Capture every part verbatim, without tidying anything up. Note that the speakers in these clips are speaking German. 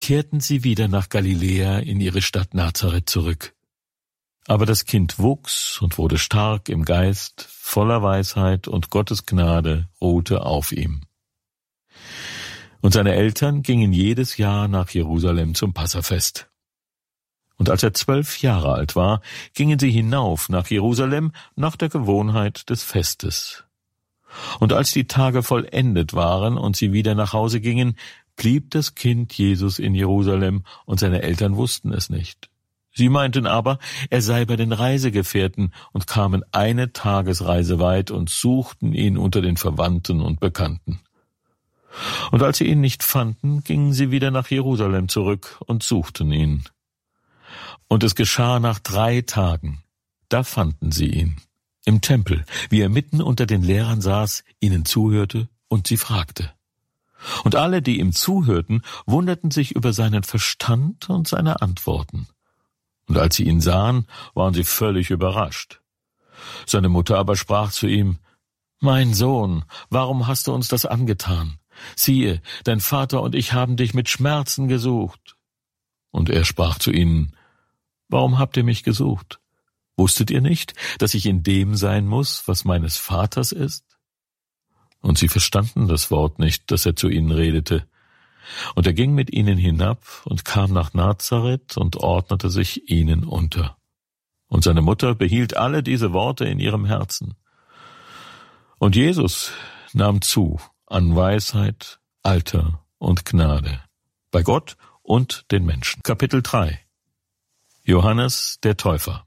kehrten sie wieder nach Galiläa in ihre Stadt Nazareth zurück. Aber das Kind wuchs und wurde stark im Geist, voller Weisheit, und Gottes Gnade ruhte auf ihm. Und seine Eltern gingen jedes Jahr nach Jerusalem zum Passafest. Und als er zwölf Jahre alt war, gingen sie hinauf nach Jerusalem nach der Gewohnheit des Festes. Und als die Tage vollendet waren und sie wieder nach Hause gingen, blieb das Kind Jesus in Jerusalem, und seine Eltern wussten es nicht. Sie meinten aber, er sei bei den Reisegefährten, und kamen eine Tagesreise weit und suchten ihn unter den Verwandten und Bekannten. Und als sie ihn nicht fanden, gingen sie wieder nach Jerusalem zurück und suchten ihn. Und es geschah nach drei Tagen, da fanden sie ihn, im Tempel, wie er mitten unter den Lehrern saß, ihnen zuhörte und sie fragte. Und alle, die ihm zuhörten, wunderten sich über seinen Verstand und seine Antworten. Und als sie ihn sahen, waren sie völlig überrascht. Seine Mutter aber sprach zu ihm: »Mein Sohn, warum hast du uns das angetan? Siehe, dein Vater und ich haben dich mit Schmerzen gesucht.« Und er sprach zu ihnen: »Warum habt ihr mich gesucht? Wusstet ihr nicht, dass ich in dem sein muss, was meines Vaters ist?« Und sie verstanden das Wort nicht, das er zu ihnen redete. Und er ging mit ihnen hinab und kam nach Nazareth und ordnete sich ihnen unter. Und seine Mutter behielt alle diese Worte in ihrem Herzen. Und Jesus nahm zu an Weisheit, Alter und Gnade, bei Gott und den Menschen. Kapitel drei. Johannes der Täufer.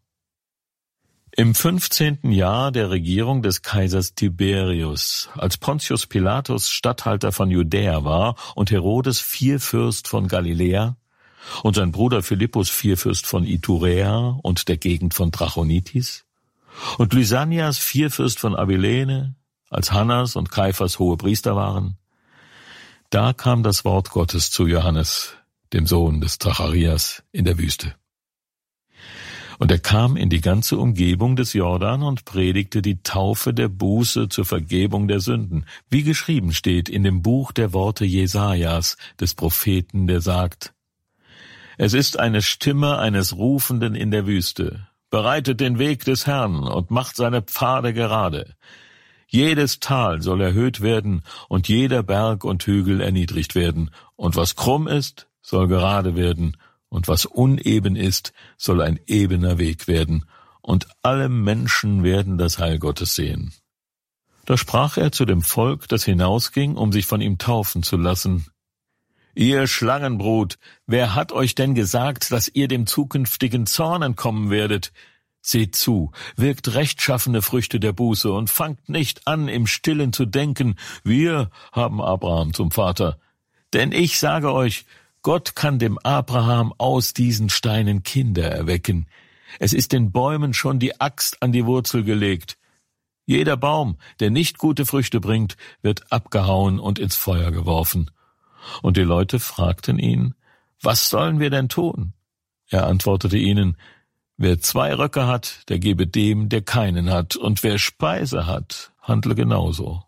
Im fünfzehnten Jahr der Regierung des Kaisers Tiberius, als Pontius Pilatus Statthalter von Judäa war und Herodes Vierfürst von Galiläa und sein Bruder Philippus Vierfürst von Iturea und der Gegend von Trachonitis und Lysanias Vierfürst von Abilene, als Hannas und Kaiphas Hohepriester waren, da kam das Wort Gottes zu Johannes, dem Sohn des Zacharias, in der Wüste. Und er kam in die ganze Umgebung des Jordan und predigte die Taufe der Buße zur Vergebung der Sünden, wie geschrieben steht in dem Buch der Worte Jesajas, des Propheten, der sagt: Es ist eine Stimme eines Rufenden in der Wüste, bereitet den Weg des Herrn und macht seine Pfade gerade. Jedes Tal soll erhöht werden und jeder Berg und Hügel erniedrigt werden, und was krumm ist, soll gerade werden, und was uneben ist, soll ein ebener Weg werden, und alle Menschen werden das Heil Gottes sehen. Da sprach er zu dem Volk, das hinausging, um sich von ihm taufen zu lassen: Ihr Schlangenbrut, wer hat euch denn gesagt, dass ihr dem zukünftigen Zorn entkommen werdet? Seht zu, wirkt rechtschaffene Früchte der Buße und fangt nicht an, im Stillen zu denken, wir haben Abraham zum Vater. Denn ich sage euch, Gott kann dem Abraham aus diesen Steinen Kinder erwecken. Es ist den Bäumen schon die Axt an die Wurzel gelegt. Jeder Baum, der nicht gute Früchte bringt, wird abgehauen und ins Feuer geworfen. Und die Leute fragten ihn: Was sollen wir denn tun? Er antwortete ihnen: Wer zwei Röcke hat, der gebe dem, der keinen hat, und wer Speise hat, handle genauso.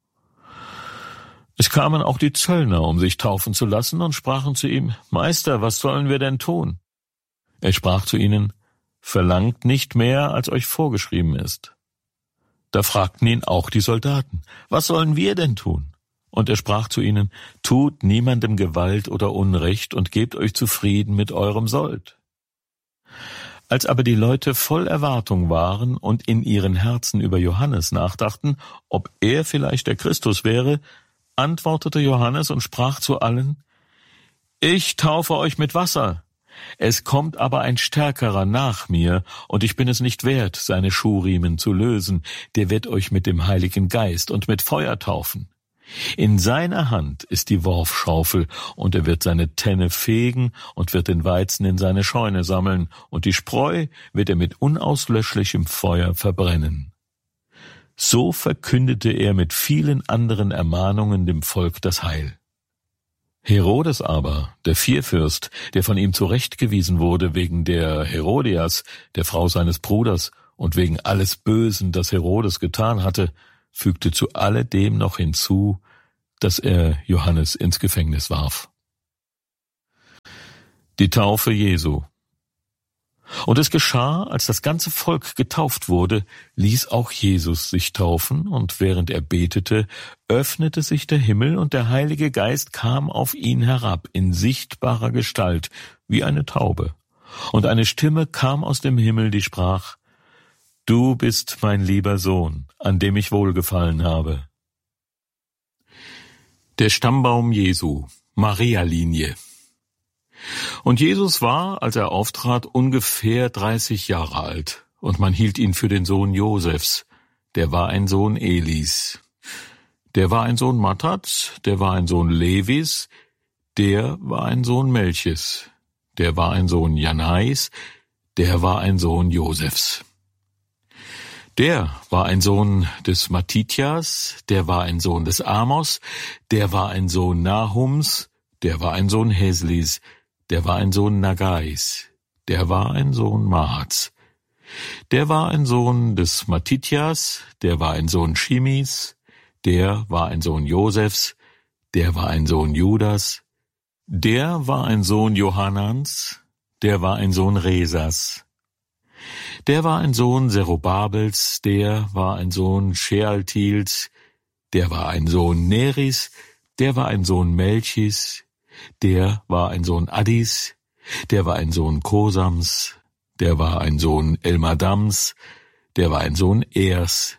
Es kamen auch die Zöllner, um sich taufen zu lassen, und sprachen zu ihm: Meister, was sollen wir denn tun? Er sprach zu ihnen: Verlangt nicht mehr, als euch vorgeschrieben ist. Da fragten ihn auch die Soldaten: Was sollen wir denn tun? Und er sprach zu ihnen: Tut niemandem Gewalt oder Unrecht und gebt euch zufrieden mit eurem Sold. Als aber die Leute voll Erwartung waren und in ihren Herzen über Johannes nachdachten, ob er vielleicht der Christus wäre, antwortete Johannes und sprach zu allen: Ich taufe euch mit Wasser. Es kommt aber ein Stärkerer nach mir, und ich bin es nicht wert, seine Schuhriemen zu lösen. Der wird euch mit dem Heiligen Geist und mit Feuer taufen. In seiner Hand ist die Worfschaufel, und er wird seine Tenne fegen und wird den Weizen in seine Scheune sammeln, und die Spreu wird er mit unauslöschlichem Feuer verbrennen. So verkündete er mit vielen anderen Ermahnungen dem Volk das Heil. Herodes aber, der Vierfürst, der von ihm zurechtgewiesen wurde wegen der Herodias, der Frau seines Bruders, und wegen alles Bösen, das Herodes getan hatte, fügte zu alledem noch hinzu, dass er Johannes ins Gefängnis warf. Die Taufe Jesu. Und es geschah, als das ganze Volk getauft wurde, ließ auch Jesus sich taufen, und während er betete, öffnete sich der Himmel, und der Heilige Geist kam auf ihn herab in sichtbarer Gestalt, wie eine Taube. Und eine Stimme kam aus dem Himmel, die sprach: Du bist mein lieber Sohn, an dem ich wohlgefallen habe. Der Stammbaum Jesu, Maria-Linie. Und Jesus war, als er auftrat, ungefähr dreißig Jahre alt, und man hielt ihn für den Sohn Josefs, der war ein Sohn Elis. Der war ein Sohn Mattats, der war ein Sohn Levis, der war ein Sohn Melchis, der war ein Sohn Janais, der war ein Sohn Josefs. Der war ein Sohn des Mattithias, der war ein Sohn des Amos, der war ein Sohn Nahums, der war ein Sohn Heslis, der war ein Sohn Nagais, der war ein Sohn Mahats. Der war ein Sohn des Mattithias, der war ein Sohn Shimis, der war ein Sohn Josefs, der war ein Sohn Judas, der war ein Sohn Johannans, der war ein Sohn Resas. Der war ein Sohn Zerubabels, der war ein Sohn Shealtiels, der war ein Sohn Neris, der war ein Sohn Melchis, der war ein Sohn Addis, der war ein Sohn Kosams, der war ein Sohn Elmadams, der war ein Sohn Ers.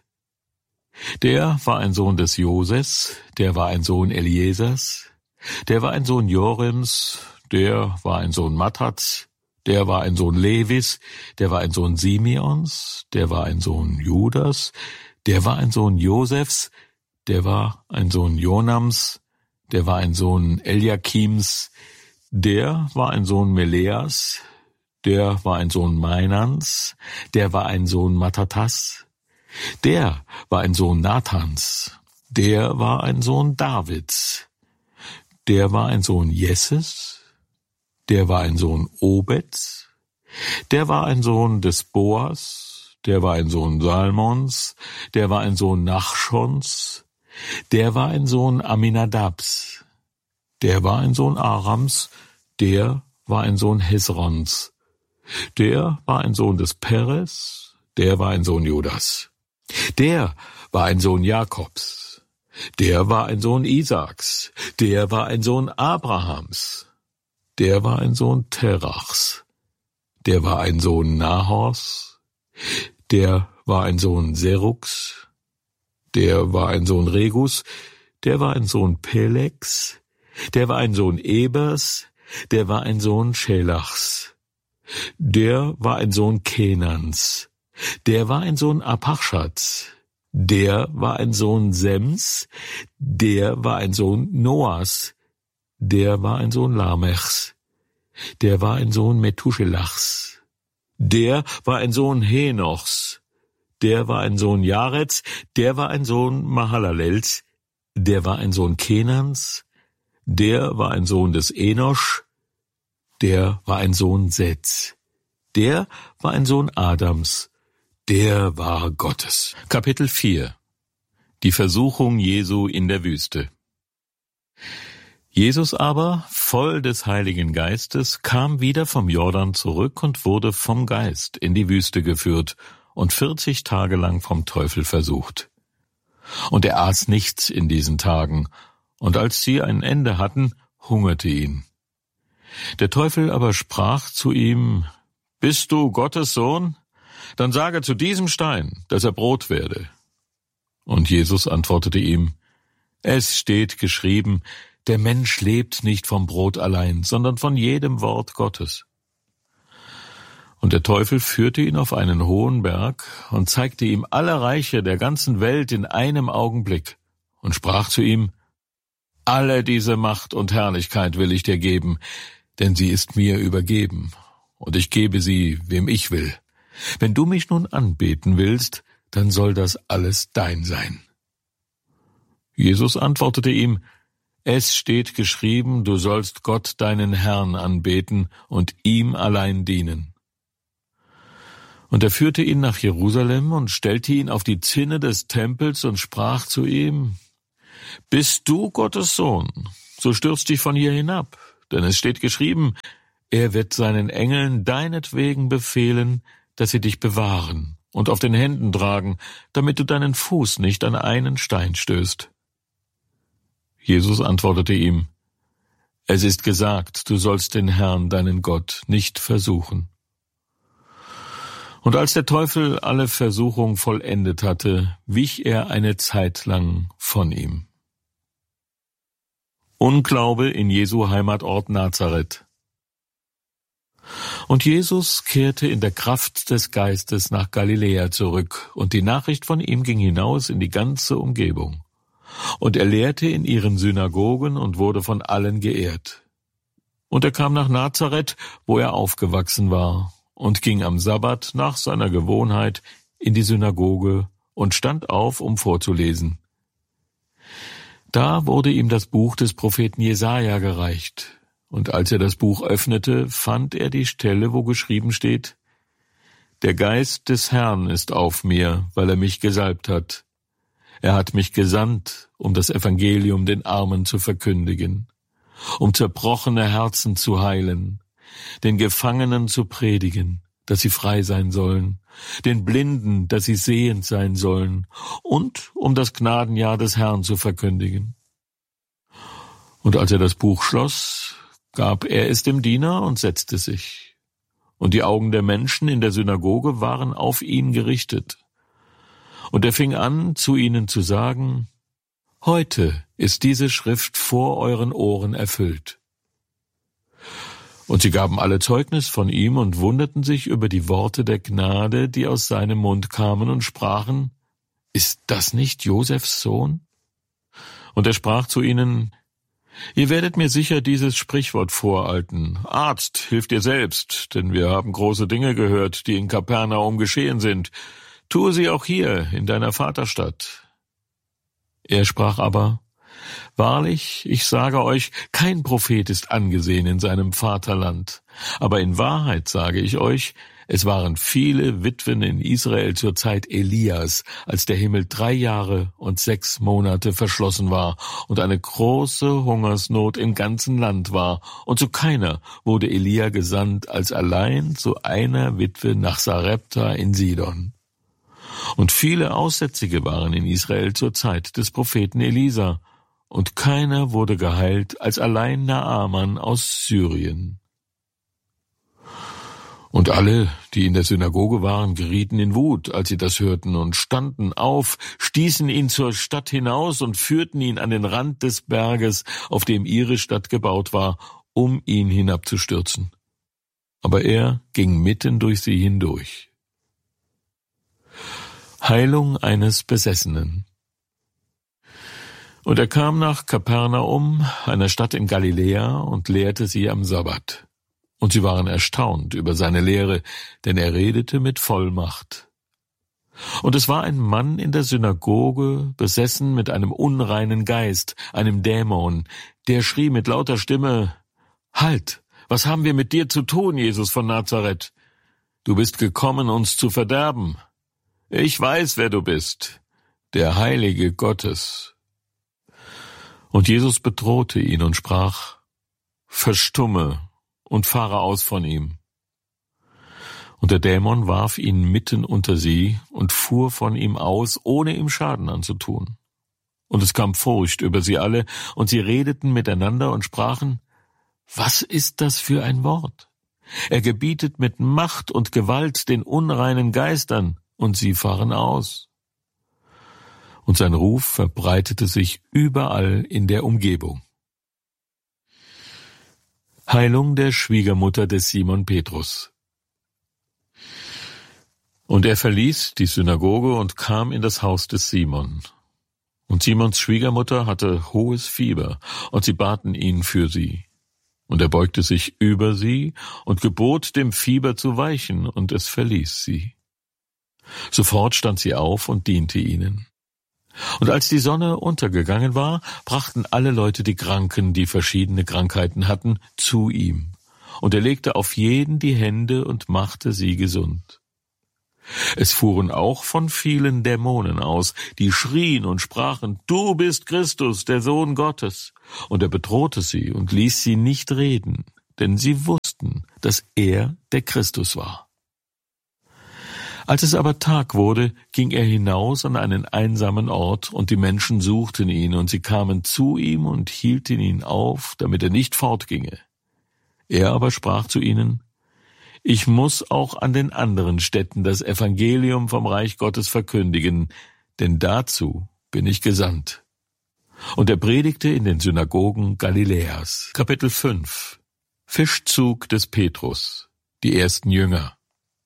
Der war ein Sohn des Joses, der war ein Sohn Eliesers, der war ein Sohn Jorims, der war ein Sohn Mattats, der war ein Sohn Levis, der war ein Sohn Simeons, der war ein Sohn Judas, der war ein Sohn Josefs, der war ein Sohn Jonams, der war ein Sohn Eliakims, der war ein Sohn Meleas, der war ein Sohn Mainans, der war ein Sohn Mattattas, der war ein Sohn Nathans, der war ein Sohn Davids, der war ein Sohn Jesses, der war ein Sohn Obeds, der war ein Sohn des Boas, der war ein Sohn Salmons, der war ein Sohn Nachschons, der war ein Sohn Aminadabs, der war ein Sohn Arams, der war ein Sohn Hesrons, der war ein Sohn des Peres, der war ein Sohn Judas, der war ein Sohn Jakobs, der war ein Sohn Isaaks, der war ein Sohn Abrahams, der war ein Sohn Terachs, der war ein Sohn Nahors, der war ein Sohn Serugs, der war ein Sohn Regus, der war ein Sohn Pelegs, der war ein Sohn Ebers, der war ein Sohn Schelachs, der war ein Sohn Kenans, der war ein Sohn Apachschats, der war ein Sohn Sems, der war ein Sohn Noas, der war ein Sohn Lamechs, der war ein Sohn Methuselachs, der war ein Sohn Henochs, der war ein Sohn Jarets, der war ein Sohn Mahalalels, der war ein Sohn Kenans, der war ein Sohn des Enosch, der war ein Sohn Seths, der war ein Sohn Adams, der war Gottes. Kapitel vier. Die Versuchung Jesu in der Wüste. Jesus aber, voll des Heiligen Geistes, kam wieder vom Jordan zurück und wurde vom Geist in die Wüste geführt und vierzig Tage lang vom Teufel versucht. Und er aß nichts in diesen Tagen, und als sie ein Ende hatten, hungerte ihn. Der Teufel aber sprach zu ihm: Bist du Gottes Sohn? Dann sage zu diesem Stein, dass er Brot werde. Und Jesus antwortete ihm: Es steht geschrieben, der Mensch lebt nicht vom Brot allein, sondern von jedem Wort Gottes. Und der Teufel führte ihn auf einen hohen Berg und zeigte ihm alle Reiche der ganzen Welt in einem Augenblick und sprach zu ihm: Alle diese Macht und Herrlichkeit will ich dir geben, denn sie ist mir übergeben, und ich gebe sie, wem ich will. Wenn du mich nun anbeten willst, dann soll das alles dein sein. Jesus antwortete ihm: Es steht geschrieben, du sollst Gott deinen Herrn anbeten und ihm allein dienen. Und er führte ihn nach Jerusalem und stellte ihn auf die Zinne des Tempels und sprach zu ihm: Bist du Gottes Sohn, so stürz dich von hier hinab, denn es steht geschrieben, Er wird seinen Engeln deinetwegen befehlen, dass sie dich bewahren und auf den Händen tragen, damit du deinen Fuß nicht an einen Stein stößt. Jesus antwortete ihm: Es ist gesagt, du sollst den Herrn, deinen Gott, nicht versuchen. Und als der Teufel alle Versuchung vollendet hatte, wich er eine Zeit lang von ihm. Unglaube in Jesu Heimatort Nazareth. Und Jesus kehrte in der Kraft des Geistes nach Galiläa zurück, und die Nachricht von ihm ging hinaus in die ganze Umgebung. Und er lehrte in ihren Synagogen und wurde von allen geehrt. Und er kam nach Nazareth, wo er aufgewachsen war, und ging am Sabbat nach seiner Gewohnheit in die Synagoge und stand auf, um vorzulesen. Da wurde ihm das Buch des Propheten Jesaja gereicht. Und als er das Buch öffnete, fand er die Stelle, wo geschrieben steht: Der Geist des Herrn ist auf mir, weil er mich gesalbt hat. Er hat mich gesandt, um das Evangelium den Armen zu verkündigen, um zerbrochene Herzen zu heilen, den Gefangenen zu predigen, dass sie frei sein sollen, den Blinden, dass sie sehend sein sollen, und um das Gnadenjahr des Herrn zu verkündigen. Und als er das Buch schloss, gab er es dem Diener und setzte sich. Und die Augen der Menschen in der Synagoge waren auf ihn gerichtet. Und er fing an, zu ihnen zu sagen: Heute ist diese Schrift vor euren Ohren erfüllt. Und sie gaben alle Zeugnis von ihm und wunderten sich über die Worte der Gnade, die aus seinem Mund kamen, und sprachen: Ist das nicht Josefs Sohn? Und er sprach zu ihnen: Ihr werdet mir sicher dieses Sprichwort vorhalten: Arzt, hilf dir selbst, denn wir haben große Dinge gehört, die in Kapernaum geschehen sind. Tue sie auch hier in deiner Vaterstadt. Er sprach aber: Wahrlich, ich sage euch, kein Prophet ist angesehen in seinem Vaterland. Aber in Wahrheit sage ich euch, es waren viele Witwen in Israel zur Zeit Elias, als der Himmel drei Jahre und sechs Monate verschlossen war und eine große Hungersnot im ganzen Land war, und zu keiner wurde Elia gesandt, als allein zu einer Witwe nach Sarepta in Sidon. Und viele Aussätzige waren in Israel zur Zeit des Propheten Elisa, und keiner wurde geheilt, als allein Naaman aus Syrien. Und alle, die in der Synagoge waren, gerieten in Wut, als sie das hörten, und standen auf, stießen ihn zur Stadt hinaus und führten ihn an den Rand des Berges, auf dem ihre Stadt gebaut war, um ihn hinabzustürzen. Aber er ging mitten durch sie hindurch. Heilung eines Besessenen. Und er kam nach Kapernaum, einer Stadt in Galiläa, und lehrte sie am Sabbat. Und sie waren erstaunt über seine Lehre, denn er redete mit Vollmacht. Und es war ein Mann in der Synagoge, besessen mit einem unreinen Geist, einem Dämon, der schrie mit lauter Stimme: Halt, was haben wir mit dir zu tun, Jesus von Nazareth? Du bist gekommen, uns zu verderben. Ich weiß, wer du bist, der Heilige Gottes. Und Jesus bedrohte ihn und sprach: Verstumme und fahre aus von ihm. Und der Dämon warf ihn mitten unter sie und fuhr von ihm aus, ohne ihm Schaden anzutun. Und es kam Furcht über sie alle, und sie redeten miteinander und sprachen: Was ist das für ein Wort? Er gebietet mit Macht und Gewalt den unreinen Geistern, und sie fahren aus. Und sein Ruf verbreitete sich überall in der Umgebung. Heilung der Schwiegermutter des Simon Petrus. Und er verließ die Synagoge und kam in das Haus des Simon. Und Simons Schwiegermutter hatte hohes Fieber, und sie baten ihn für sie. Und er beugte sich über sie und gebot dem Fieber zu weichen, und es verließ sie. Sofort stand sie auf und diente ihnen. Und als die Sonne untergegangen war, brachten alle Leute die Kranken, die verschiedene Krankheiten hatten, zu ihm. Und er legte auf jeden die Hände und machte sie gesund. Es fuhren auch von vielen Dämonen aus, die schrien und sprachen: Du bist Christus, der Sohn Gottes. Und er bedrohte sie und ließ sie nicht reden, denn sie wussten, dass er der Christus war. Als es aber Tag wurde, ging er hinaus an einen einsamen Ort, und die Menschen suchten ihn, und sie kamen zu ihm und hielten ihn auf, damit er nicht fortginge. Er aber sprach zu ihnen: Ich muss auch an den anderen Städten das Evangelium vom Reich Gottes verkündigen, denn dazu bin ich gesandt. Und er predigte in den Synagogen Galiläas. Kapitel fünf. Fischzug des Petrus, die ersten Jünger.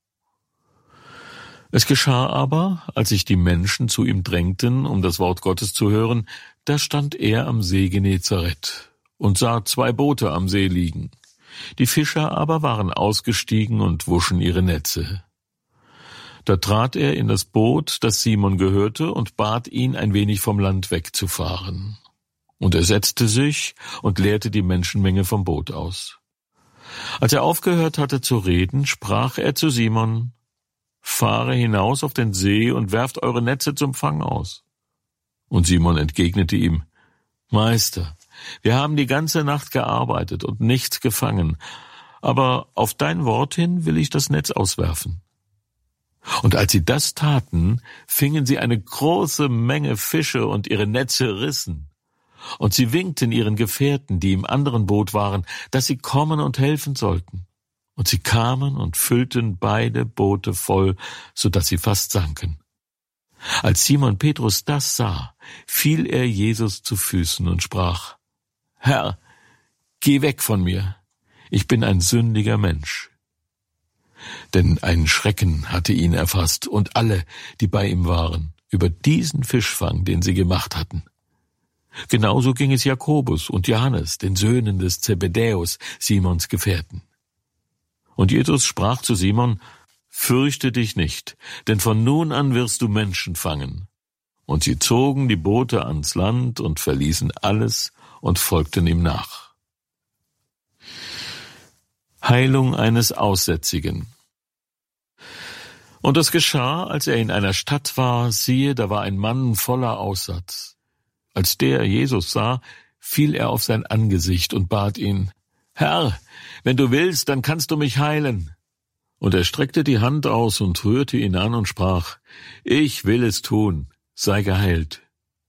Es geschah aber, als sich die Menschen zu ihm drängten, um das Wort Gottes zu hören, da stand er am See Genezareth und sah zwei Boote am See liegen. Die Fischer aber waren ausgestiegen und wuschen ihre Netze. Da trat er in das Boot, das Simon gehörte, und bat ihn, ein wenig vom Land wegzufahren. Und er setzte sich und leerte die Menschenmenge vom Boot aus. Als er aufgehört hatte zu reden, sprach er zu Simon: Fahre hinaus auf den See und werft eure Netze zum Fang aus. Und Simon entgegnete ihm: Meister, wir haben die ganze Nacht gearbeitet und nichts gefangen, aber auf dein Wort hin will ich das Netz auswerfen. Und als sie das taten, fingen sie eine große Menge Fische, und ihre Netze rissen. Und sie winkten ihren Gefährten, die im anderen Boot waren, dass sie kommen und helfen sollten. Und sie kamen und füllten beide Boote voll, so dass sie fast sanken. Als Simon Petrus das sah, fiel er Jesus zu Füßen und sprach: Herr, geh weg von mir, ich bin ein sündiger Mensch. Denn ein Schrecken hatte ihn erfasst und alle, die bei ihm waren, über diesen Fischfang, den sie gemacht hatten. Genauso ging es Jakobus und Johannes, den Söhnen des Zebedäus, Simons Gefährten. Und Jesus sprach zu Simon: Fürchte dich nicht, denn von nun an wirst du Menschen fangen. Und sie zogen die Boote ans Land und verließen alles und folgten ihm nach. Heilung eines Aussätzigen. Und es geschah, als er in einer Stadt war, siehe, da war ein Mann voller Aussatz. Als der Jesus sah, fiel er auf sein Angesicht und bat ihn: Herr, wenn du willst, dann kannst du mich heilen. Und er streckte die Hand aus und rührte ihn an und sprach: Ich will es tun, sei geheilt.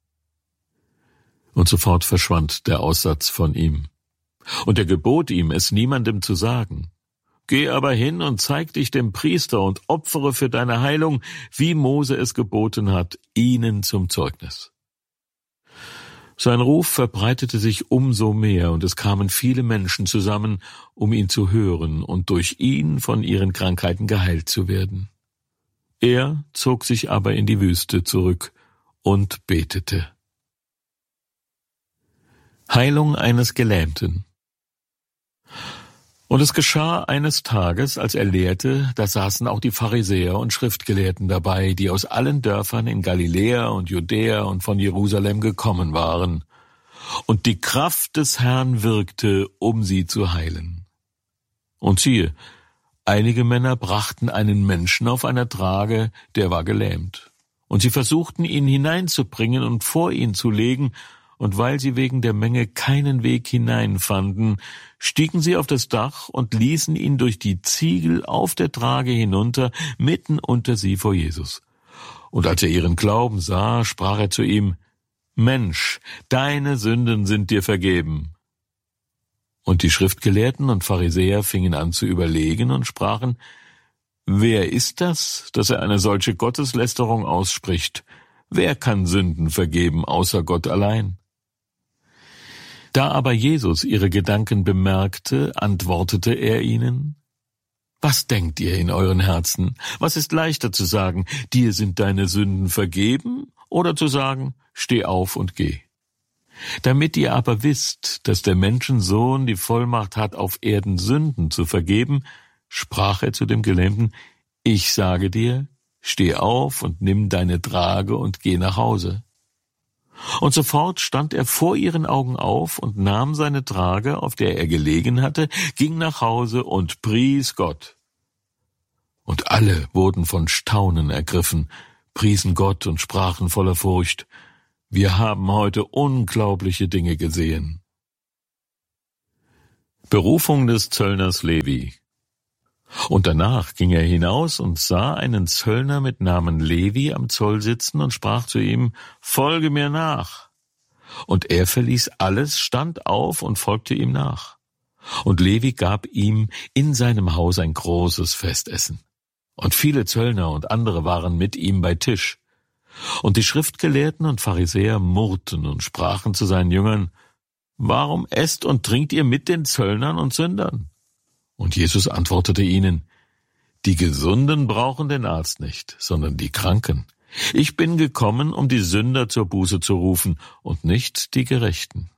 Und sofort verschwand der Aussatz von ihm. Und er gebot ihm, es niemandem zu sagen. Geh aber hin und zeig dich dem Priester und opfere für deine Heilung, wie Mose es geboten hat, ihnen zum Zeugnis. Sein Ruf verbreitete sich umso mehr, und es kamen viele Menschen zusammen, um ihn zu hören und durch ihn von ihren Krankheiten geheilt zu werden. Er zog sich aber in die Wüste zurück und betete. Heilung eines Gelähmten. Und es geschah eines Tages, als er lehrte, da saßen auch die Pharisäer und Schriftgelehrten dabei, die aus allen Dörfern in Galiläa und Judäa und von Jerusalem gekommen waren. Und die Kraft des Herrn wirkte, um sie zu heilen. Und siehe, einige Männer brachten einen Menschen auf einer Trage, der war gelähmt. Und sie versuchten, ihn hineinzubringen und vor ihn zu legen, und weil sie wegen der Menge keinen Weg hineinfanden, stiegen sie auf das Dach und ließen ihn durch die Ziegel auf der Trage hinunter, mitten unter sie vor Jesus. Und als er ihren Glauben sah, sprach er zu ihm: Mensch, deine Sünden sind dir vergeben. Und die Schriftgelehrten und Pharisäer fingen an zu überlegen und sprachen: Wer ist das, dass er eine solche Gotteslästerung ausspricht? Wer kann Sünden vergeben, außer Gott allein? Da aber Jesus ihre Gedanken bemerkte, antwortete er ihnen: Was denkt ihr in euren Herzen? Was ist leichter zu sagen, dir sind deine Sünden vergeben, oder zu sagen, steh auf und geh? Damit ihr aber wisst, dass der Menschensohn die Vollmacht hat, auf Erden Sünden zu vergeben, sprach er zu dem Gelähmten: Ich sage dir, steh auf und nimm deine Trage und geh nach Hause. Und sofort stand er vor ihren Augen auf und nahm seine Trage, auf der er gelegen hatte, ging nach Hause und pries Gott. Und alle wurden von Staunen ergriffen, priesen Gott und sprachen voller Furcht: Wir haben heute unglaubliche Dinge gesehen. Berufung des Zöllners Levi. Und danach ging er hinaus und sah einen Zöllner mit Namen Levi am Zoll sitzen und sprach zu ihm, »Folge mir nach.« Und er verließ alles, stand auf und folgte ihm nach. Und Levi gab ihm in seinem Haus ein großes Festessen. Und viele Zöllner und andere waren mit ihm bei Tisch. Und die Schriftgelehrten und Pharisäer murrten und sprachen zu seinen Jüngern, »Warum esst und trinkt ihr mit den Zöllnern und Sündern?« Und Jesus antwortete ihnen, »Die Gesunden brauchen den Arzt nicht, sondern die Kranken. Ich bin gekommen, um die Sünder zur Buße zu rufen und nicht die Gerechten.«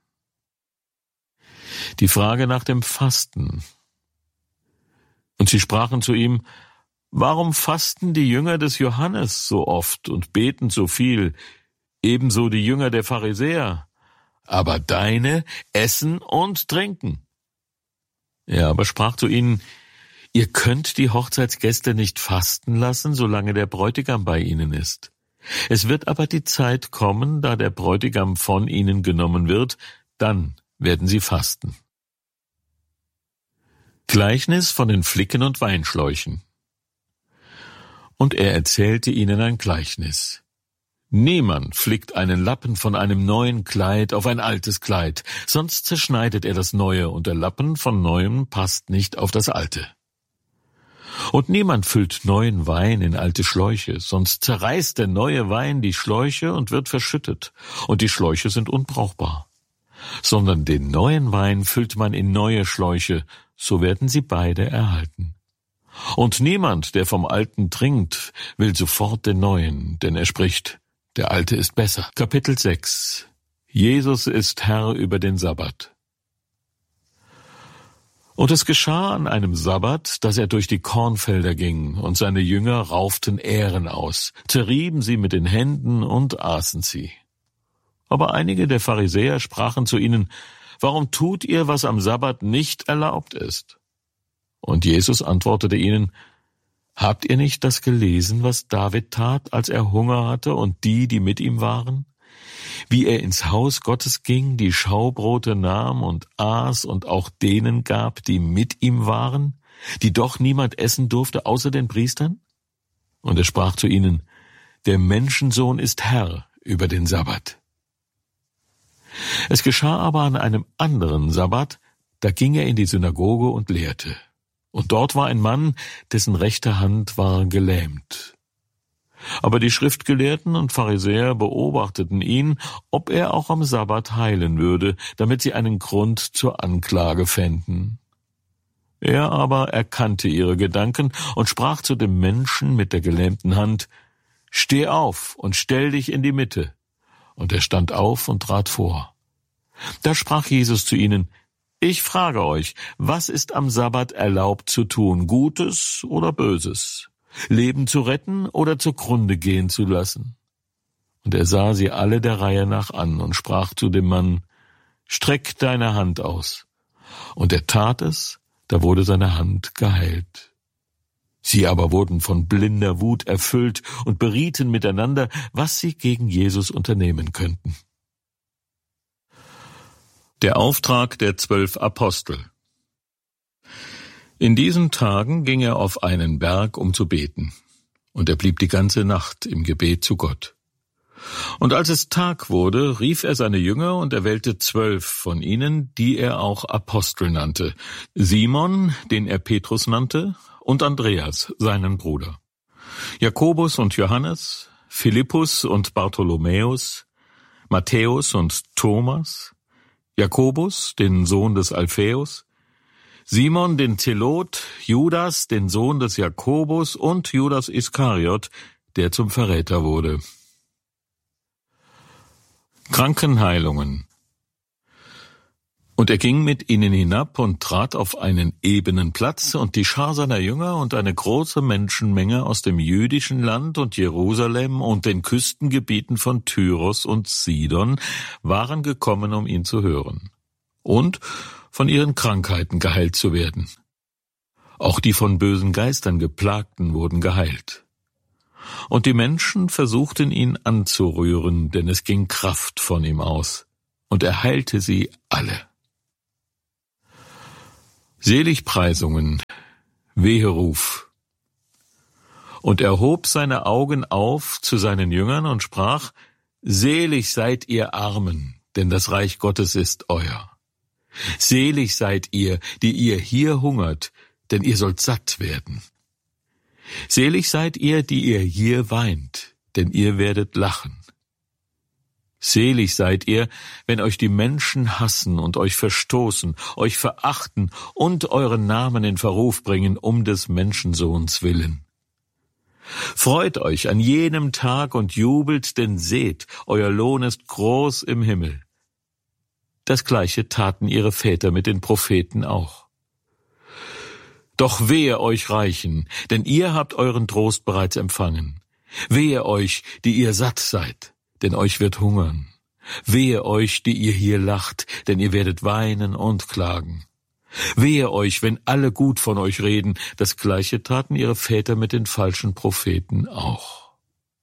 Die Frage nach dem Fasten. Und sie sprachen zu ihm, »Warum fasten die Jünger des Johannes so oft und beten so viel, ebenso die Jünger der Pharisäer? Aber deine essen und trinken.« Er aber sprach zu ihnen, »Ihr könnt die Hochzeitsgäste nicht fasten lassen, solange der Bräutigam bei ihnen ist. Es wird aber die Zeit kommen, da der Bräutigam von ihnen genommen wird, dann werden sie fasten.« Gleichnis von den Flicken und Weinschläuchen. Und er erzählte ihnen ein Gleichnis. Niemand flickt einen Lappen von einem neuen Kleid auf ein altes Kleid, sonst zerschneidet er das Neue, und der Lappen von Neuem passt nicht auf das Alte. Und niemand füllt neuen Wein in alte Schläuche, sonst zerreißt der neue Wein die Schläuche und wird verschüttet, und die Schläuche sind unbrauchbar. Sondern den neuen Wein füllt man in neue Schläuche, so werden sie beide erhalten. Und niemand, der vom Alten trinkt, will sofort den Neuen, denn er spricht, der Alte ist besser. Kapitel sechs. Jesus ist Herr über den Sabbat. Und es geschah an einem Sabbat, dass er durch die Kornfelder ging, und seine Jünger rauften Ähren aus, zerrieben sie mit den Händen und aßen sie. Aber einige der Pharisäer sprachen zu ihnen, »Warum tut ihr, was am Sabbat nicht erlaubt ist?« Und Jesus antwortete ihnen, »Habt ihr nicht das gelesen, was David tat, als er Hunger hatte und die, die mit ihm waren? Wie er ins Haus Gottes ging, die Schaubrote nahm und aß und auch denen gab, die mit ihm waren, die doch niemand essen durfte außer den Priestern? Und er sprach zu ihnen, der Menschensohn ist Herr über den Sabbat.« Es geschah aber an einem anderen Sabbat, da ging er in die Synagoge und lehrte. Und dort war ein Mann, dessen rechte Hand war gelähmt. Aber die Schriftgelehrten und Pharisäer beobachteten ihn, ob er auch am Sabbat heilen würde, damit sie einen Grund zur Anklage fänden. Er aber erkannte ihre Gedanken und sprach zu dem Menschen mit der gelähmten Hand, »Steh auf und stell dich in die Mitte.« Und er stand auf und trat vor. Da sprach Jesus zu ihnen, »Ich frage euch, was ist am Sabbat erlaubt zu tun, Gutes oder Böses? Leben zu retten oder zugrunde gehen zu lassen?« Und er sah sie alle der Reihe nach an und sprach zu dem Mann, »Streck deine Hand aus.« Und er tat es, da wurde seine Hand geheilt. Sie aber wurden von blinder Wut erfüllt und berieten miteinander, was sie gegen Jesus unternehmen könnten. Der Auftrag der zwölf Apostel. In diesen Tagen ging er auf einen Berg, um zu beten, und er blieb die ganze Nacht im Gebet zu Gott. Und als es Tag wurde, rief er seine Jünger und erwählte zwölf von ihnen, die er auch Apostel nannte, Simon, den er Petrus nannte, und Andreas, seinen Bruder, Jakobus und Johannes, Philippus und Bartholomäus, Matthäus und Thomas, Jakobus, den Sohn des Alphaeus, Simon den Zelot, Judas, den Sohn des Jakobus und Judas Iskariot, der zum Verräter wurde. Krankenheilungen. Und er ging mit ihnen hinab und trat auf einen ebenen Platz, und die Schar seiner Jünger und eine große Menschenmenge aus dem jüdischen Land und Jerusalem und den Küstengebieten von Tyros und Sidon waren gekommen, um ihn zu hören und von ihren Krankheiten geheilt zu werden. Auch die von bösen Geistern Geplagten wurden geheilt. Und die Menschen versuchten ihn anzurühren, denn es ging Kraft von ihm aus, und er heilte sie alle. Seligpreisungen. Weheruf. Und er hob seine Augen auf zu seinen Jüngern und sprach: Selig seid ihr Armen, denn das Reich Gottes ist euer. Selig seid ihr, die ihr hier hungert, denn ihr sollt satt werden. Selig seid ihr, die ihr hier weint, denn ihr werdet lachen. Selig seid ihr, wenn euch die Menschen hassen und euch verstoßen, euch verachten und euren Namen in Verruf bringen, um des Menschensohns willen. Freut euch an jenem Tag und jubelt, denn seht, euer Lohn ist groß im Himmel. Das Gleiche taten ihre Väter mit den Propheten auch. Doch wehe euch Reichen, denn ihr habt euren Trost bereits empfangen. Wehe euch, die ihr satt seid, denn euch wird hungern. Wehe euch, die ihr hier lacht, denn ihr werdet weinen und klagen. Wehe euch, wenn alle gut von euch reden, das Gleiche taten ihre Väter mit den falschen Propheten auch.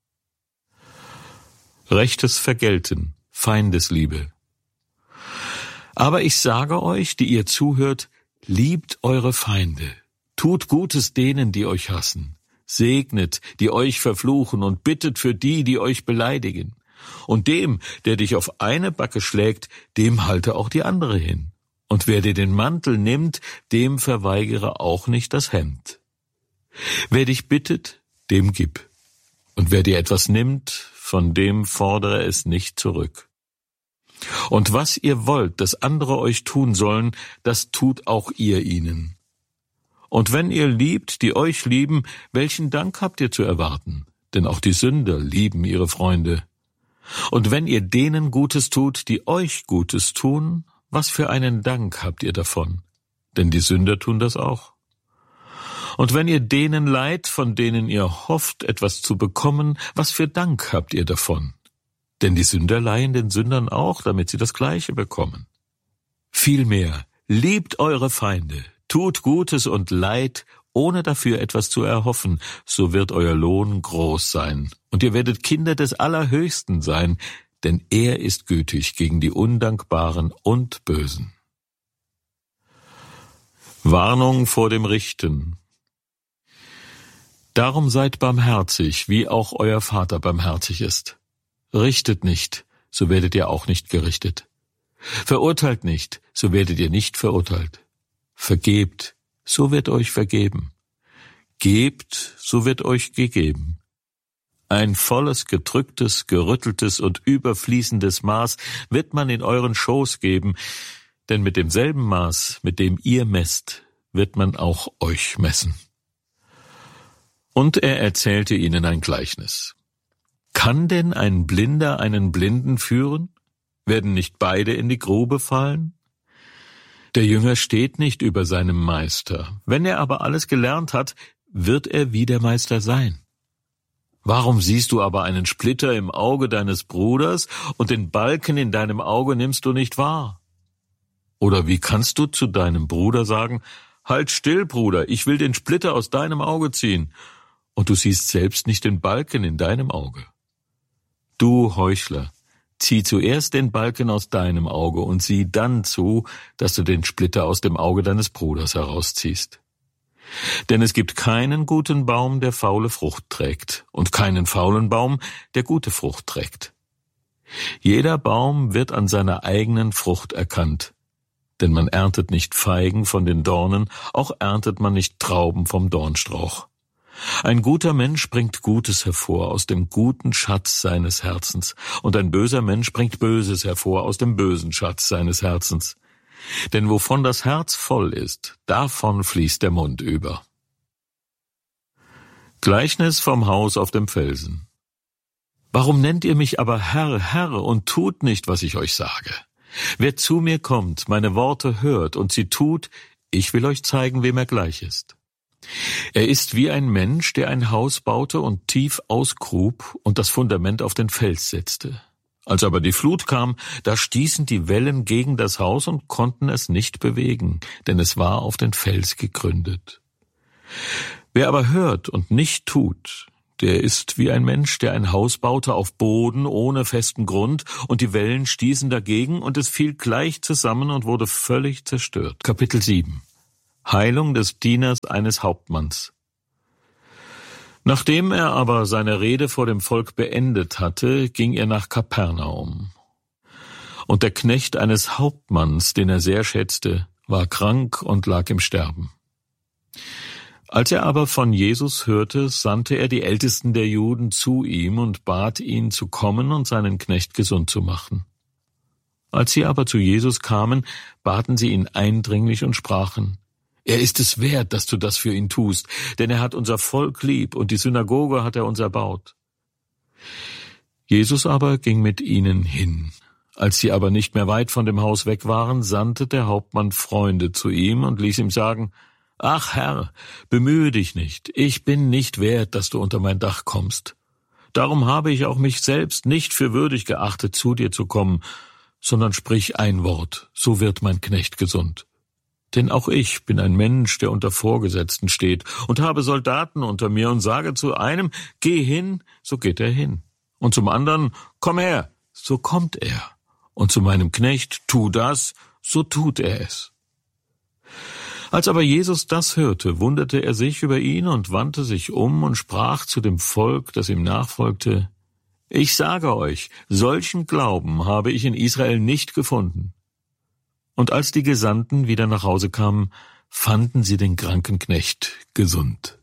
Rechtes Vergelten, Feindesliebe. Aber ich sage euch, die ihr zuhört, liebt eure Feinde, tut Gutes denen, die euch hassen, segnet, die euch verfluchen und bittet für die, die euch beleidigen. Und dem, der dich auf eine Backe schlägt, dem halte auch die andere hin. Und wer dir den Mantel nimmt, dem verweigere auch nicht das Hemd. Wer dich bittet, dem gib. Und wer dir etwas nimmt, von dem fordere es nicht zurück. Und was ihr wollt, dass andere euch tun sollen, das tut auch ihr ihnen. Und wenn ihr liebt, die euch lieben, welchen Dank habt ihr zu erwarten? Denn auch die Sünder lieben ihre Freunde. Und wenn ihr denen Gutes tut, die euch Gutes tun, was für einen Dank habt ihr davon? Denn die Sünder tun das auch. Und wenn ihr denen leiht, von denen ihr hofft, etwas zu bekommen, was für Dank habt ihr davon? Denn die Sünder leihen den Sündern auch, damit sie das Gleiche bekommen. Vielmehr, liebt eure Feinde, tut Gutes und Leid, ohne dafür etwas zu erhoffen, so wird euer Lohn groß sein. Und ihr werdet Kinder des Allerhöchsten sein, denn er ist gütig gegen die Undankbaren und Bösen. Warnung vor dem Richten. Darum seid barmherzig, wie auch euer Vater barmherzig ist. Richtet nicht, so werdet ihr auch nicht gerichtet. Verurteilt nicht, so werdet ihr nicht verurteilt. Vergebt, so wird euch vergeben. Gebt, so wird euch gegeben. Ein volles, gedrücktes, gerütteltes und überfließendes Maß wird man in euren Schoß geben, denn mit demselben Maß, mit dem ihr messt, wird man auch euch messen. Und er erzählte ihnen ein Gleichnis. Kann denn ein Blinder einen Blinden führen? Werden nicht beide in die Grube fallen? Der Jünger steht nicht über seinem Meister. Wenn er aber alles gelernt hat, wird er wie der Meister sein. Warum siehst du aber einen Splitter im Auge deines Bruders und den Balken in deinem Auge nimmst du nicht wahr? Oder wie kannst du zu deinem Bruder sagen, halt still, Bruder, ich will den Splitter aus deinem Auge ziehen, und du siehst selbst nicht den Balken in deinem Auge? Du Heuchler, zieh zuerst den Balken aus deinem Auge und sieh dann zu, dass du den Splitter aus dem Auge deines Bruders herausziehst. Denn es gibt keinen guten Baum, der faule Frucht trägt, und keinen faulen Baum, der gute Frucht trägt. Jeder Baum wird an seiner eigenen Frucht erkannt, denn man erntet nicht Feigen von den Dornen, auch erntet man nicht Trauben vom Dornstrauch. Ein guter Mensch bringt Gutes hervor aus dem guten Schatz seines Herzens, und ein böser Mensch bringt Böses hervor aus dem bösen Schatz seines Herzens. Denn wovon das Herz voll ist, davon fließt der Mund über. Gleichnis vom Haus auf dem Felsen. Warum nennt ihr mich aber Herr, Herr, und tut nicht, was ich euch sage? Wer zu mir kommt, meine Worte hört und sie tut, ich will euch zeigen, wem er gleich ist. Er ist wie ein Mensch, der ein Haus baute und tief ausgrub und das Fundament auf den Fels setzte. Als aber die Flut kam, da stießen die Wellen gegen das Haus und konnten es nicht bewegen, denn es war auf den Fels gegründet. Wer aber hört und nicht tut, der ist wie ein Mensch, der ein Haus baute auf Boden ohne festen Grund, und die Wellen stießen dagegen, und es fiel gleich zusammen und wurde völlig zerstört. Kapitel sieben. Heilung des Dieners eines Hauptmanns. Nachdem er aber seine Rede vor dem Volk beendet hatte, ging er nach Kapernaum. Und der Knecht eines Hauptmanns, den er sehr schätzte, war krank und lag im Sterben. Als er aber von Jesus hörte, sandte er die Ältesten der Juden zu ihm und bat ihn zu kommen und seinen Knecht gesund zu machen. Als sie aber zu Jesus kamen, baten sie ihn eindringlich und sprachen: Er ist es wert, dass du das für ihn tust, denn er hat unser Volk lieb und die Synagoge hat er uns erbaut. Jesus aber ging mit ihnen hin. Als sie aber nicht mehr weit von dem Haus weg waren, sandte der Hauptmann Freunde zu ihm und ließ ihm sagen: »Ach Herr, bemühe dich nicht, ich bin nicht wert, dass du unter mein Dach kommst. Darum habe ich auch mich selbst nicht für würdig geachtet, zu dir zu kommen, sondern sprich ein Wort, so wird mein Knecht gesund. Denn auch ich bin ein Mensch, der unter Vorgesetzten steht und habe Soldaten unter mir und sage zu einem: Geh hin, so geht er hin. Und zum anderen: Komm her, so kommt er. Und zu meinem Knecht: Tu das, so tut er es.« Als aber Jesus das hörte, wunderte er sich über ihn und wandte sich um und sprach zu dem Volk, das ihm nachfolgte: Ich sage euch, solchen Glauben habe ich in Israel nicht gefunden. Und als die Gesandten wieder nach Hause kamen, fanden sie den kranken Knecht gesund.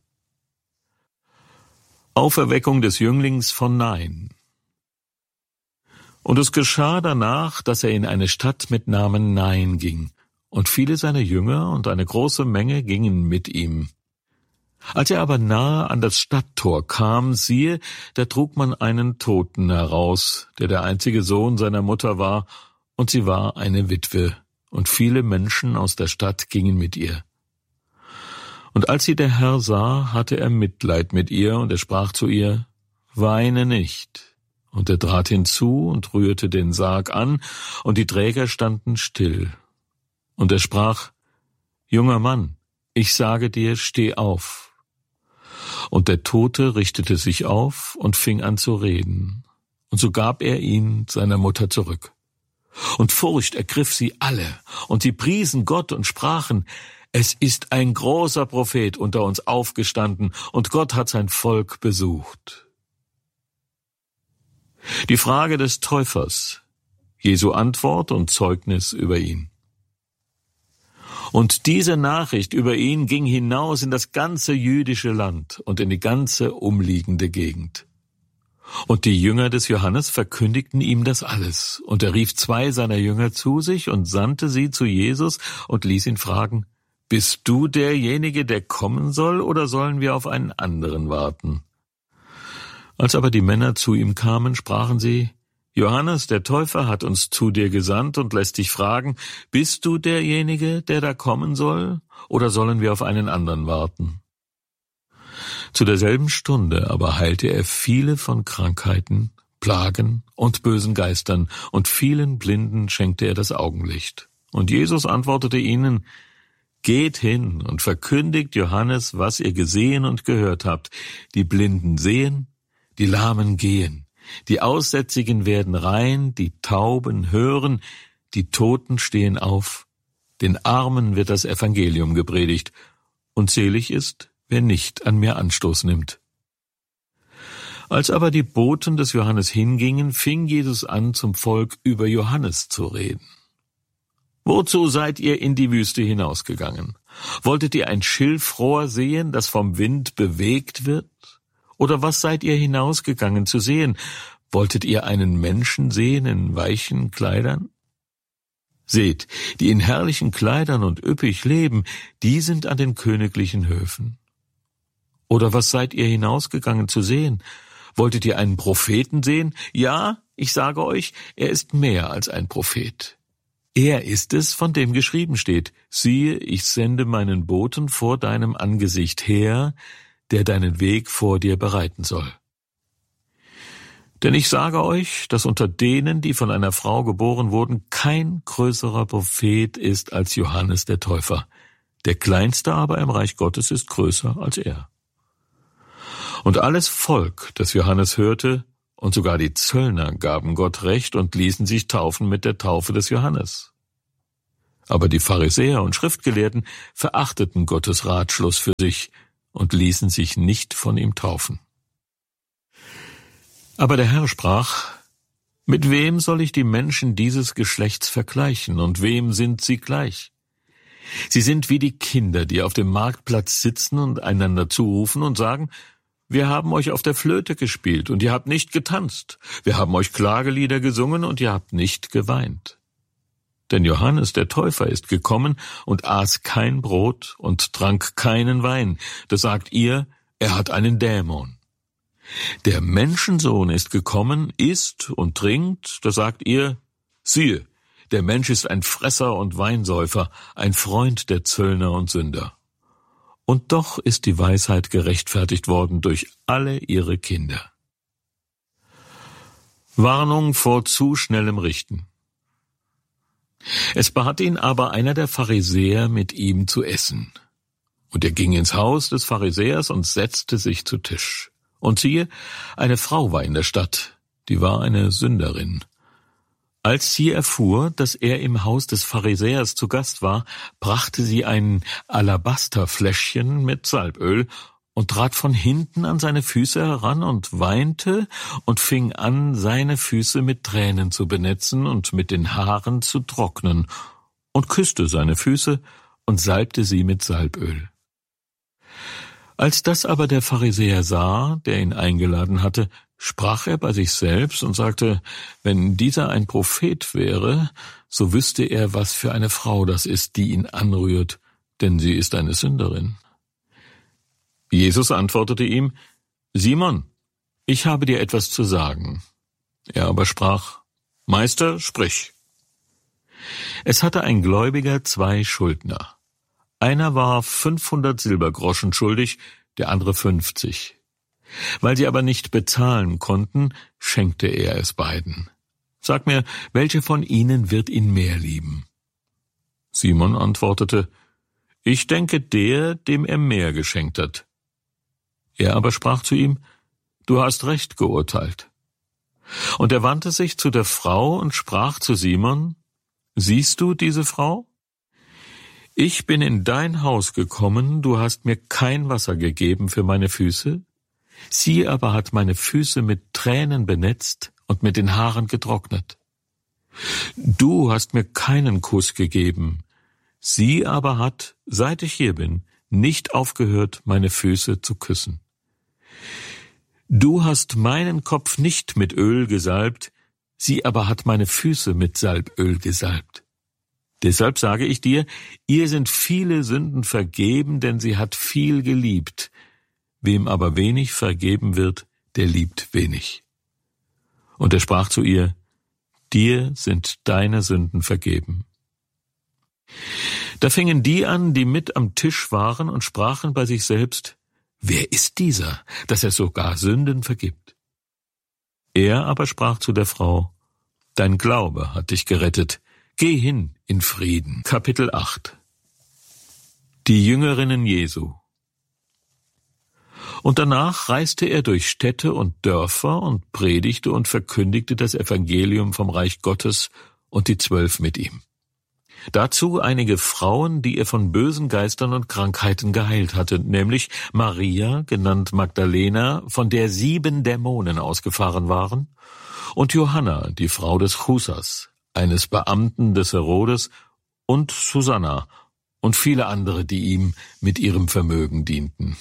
Auferweckung des Jünglings von Nain. Und es geschah danach, dass er in eine Stadt mit Namen Nain ging, und viele seiner Jünger und eine große Menge gingen mit ihm. Als er aber nahe an das Stadttor kam, siehe, da trug man einen Toten heraus, der der einzige Sohn seiner Mutter war, und sie war eine Witwe, und viele Menschen aus der Stadt gingen mit ihr. Und als sie der Herr sah, hatte er Mitleid mit ihr, und er sprach zu ihr: Weine nicht. Und er trat hinzu und rührte den Sarg an, und die Träger standen still. Und er sprach: Junger Mann, ich sage dir, steh auf. Und der Tote richtete sich auf und fing an zu reden. Und so gab er ihn seiner Mutter zurück. Und Furcht ergriff sie alle, und sie priesen Gott und sprachen: Es ist ein großer Prophet unter uns aufgestanden, und Gott hat sein Volk besucht. Die Frage des Täufers, Jesu Antwort und Zeugnis über ihn. Und diese Nachricht über ihn ging hinaus in das ganze jüdische Land und in die ganze umliegende Gegend. Und die Jünger des Johannes verkündigten ihm das alles. Und er rief zwei seiner Jünger zu sich und sandte sie zu Jesus und ließ ihn fragen: Bist du derjenige, der kommen soll, oder sollen wir auf einen anderen warten? Als aber die Männer zu ihm kamen, sprachen sie: Johannes, der Täufer, hat uns zu dir gesandt und lässt dich fragen: Bist du derjenige, der da kommen soll, oder sollen wir auf einen anderen warten? Zu derselben Stunde aber heilte er viele von Krankheiten, Plagen und bösen Geistern, und vielen Blinden schenkte er das Augenlicht. Und Jesus antwortete ihnen: Geht hin und verkündigt Johannes, was ihr gesehen und gehört habt. Die Blinden sehen, die Lahmen gehen, die Aussätzigen werden rein, die Tauben hören, die Toten stehen auf, den Armen wird das Evangelium gepredigt, und selig ist, wer nicht an mir Anstoß nimmt. Als aber die Boten des Johannes hingingen, fing Jesus an, zum Volk über Johannes zu reden. Wozu seid ihr in die Wüste hinausgegangen? Wolltet ihr ein Schilfrohr sehen, das vom Wind bewegt wird? Oder was seid ihr hinausgegangen zu sehen? Wolltet ihr einen Menschen sehen in weichen Kleidern? Seht, die in herrlichen Kleidern und üppig leben, die sind an den königlichen Höfen. Oder was seid ihr hinausgegangen zu sehen? Wolltet ihr einen Propheten sehen? Ja, ich sage euch, er ist mehr als ein Prophet. Er ist es, von dem geschrieben steht: Siehe, ich sende meinen Boten vor deinem Angesicht her, der deinen Weg vor dir bereiten soll. Denn ich sage euch, dass unter denen, die von einer Frau geboren wurden, kein größerer Prophet ist als Johannes der Täufer. Der Kleinste aber im Reich Gottes ist größer als er. Und alles Volk, das Johannes hörte, und sogar die Zöllner gaben Gott Recht und ließen sich taufen mit der Taufe des Johannes. Aber die Pharisäer und Schriftgelehrten verachteten Gottes Ratschluss für sich und ließen sich nicht von ihm taufen. Aber der Herr sprach: Mit wem soll ich die Menschen dieses Geschlechts vergleichen, und wem sind sie gleich? Sie sind wie die Kinder, die auf dem Marktplatz sitzen und einander zurufen und sagen: Wir haben euch auf der Flöte gespielt, und ihr habt nicht getanzt. Wir haben euch Klagelieder gesungen, und ihr habt nicht geweint. Denn Johannes der Täufer ist gekommen und aß kein Brot und trank keinen Wein. Da sagt ihr, er hat einen Dämon. Der Menschensohn ist gekommen, isst und trinkt. Da sagt ihr, siehe, der Mensch ist ein Fresser und Weinsäufer, ein Freund der Zöllner und Sünder. Und doch ist die Weisheit gerechtfertigt worden durch alle ihre Kinder. Warnung vor zu schnellem Richten. Es bat ihn aber einer der Pharisäer, mit ihm zu essen. Und er ging ins Haus des Pharisäers und setzte sich zu Tisch. Und siehe, eine Frau war in der Stadt, die war eine Sünderin. Als sie erfuhr, dass er im Haus des Pharisäers zu Gast war, brachte sie ein Alabasterfläschchen mit Salböl und trat von hinten an seine Füße heran und weinte und fing an, seine Füße mit Tränen zu benetzen und mit den Haaren zu trocknen und küsste seine Füße und salbte sie mit Salböl. Als das aber der Pharisäer sah, der ihn eingeladen hatte, sprach er bei sich selbst und sagte, wenn dieser ein Prophet wäre, so wüsste er, was für eine Frau das ist, die ihn anrührt, denn sie ist eine Sünderin. Jesus antwortete ihm, Simon, ich habe dir etwas zu sagen. Er aber sprach, Meister, sprich. Es hatte ein Gläubiger zwei Schuldner. Einer war fünfhundert Silbergroschen schuldig, der andere fünfzig. Weil sie aber nicht bezahlen konnten, schenkte er es beiden. Sag mir, welche von ihnen wird ihn mehr lieben? Simon antwortete, ich denke der, dem er mehr geschenkt hat. Er aber sprach zu ihm, du hast recht geurteilt. Und er wandte sich zu der Frau und sprach zu Simon, siehst du diese Frau? Ich bin in dein Haus gekommen, du hast mir kein Wasser gegeben für meine Füße, sie aber hat meine Füße mit Tränen benetzt und mit den Haaren getrocknet. Du hast mir keinen Kuss gegeben, sie aber hat, seit ich hier bin, nicht aufgehört, meine Füße zu küssen. Du hast meinen Kopf nicht mit Öl gesalbt, sie aber hat meine Füße mit Salböl gesalbt. Deshalb sage ich dir, ihr sind viele Sünden vergeben, denn sie hat viel geliebt. Wem aber wenig vergeben wird, der liebt wenig. Und er sprach zu ihr, dir sind deine Sünden vergeben. Da fingen die an, die mit am Tisch waren und sprachen bei sich selbst, wer ist dieser, dass er sogar Sünden vergibt? Er aber sprach zu der Frau, dein Glaube hat dich gerettet, geh hin in Frieden. Kapitel acht. Die Jüngerinnen Jesu. Und danach reiste er durch Städte und Dörfer und predigte und verkündigte das Evangelium vom Reich Gottes und die Zwölf mit ihm. Dazu einige Frauen, die er von bösen Geistern und Krankheiten geheilt hatte, nämlich Maria, genannt Magdalena, von der sieben Dämonen ausgefahren waren, und Johanna, die Frau des Chusas, eines Beamten des Herodes, und Susanna und viele andere, die ihm mit ihrem Vermögen dienten.